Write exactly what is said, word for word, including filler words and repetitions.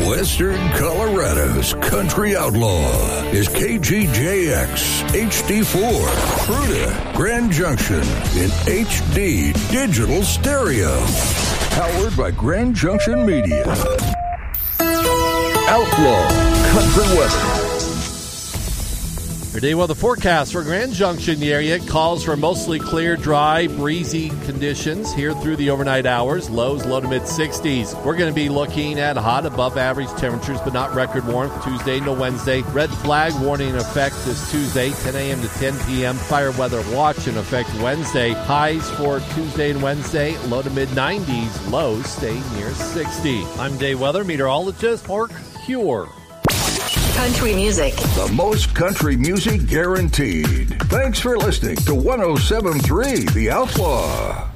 Western Colorado's country outlaw is K G J X H D four, Fruita, Grand Junction in H D digital stereo. Powered by Grand Junction Media. Outlaw Country Weather. Your day weather forecast for Grand Junction the area calls for mostly clear, dry, breezy conditions here through the overnight hours. Lows low to mid sixties. We're going to be looking at hot above average temperatures, but not record warmth Tuesday to Wednesday. Red flag warning in effect this Tuesday, ten a.m. to ten p.m. Fire weather watch in effect Wednesday. Highs for Tuesday and Wednesday, low to mid nineties. Lows stay near sixty. I'm day weather meteorologist Mark Huer. Country music. The most country music guaranteed. Thanks for listening to one oh seven point three The Outlaw.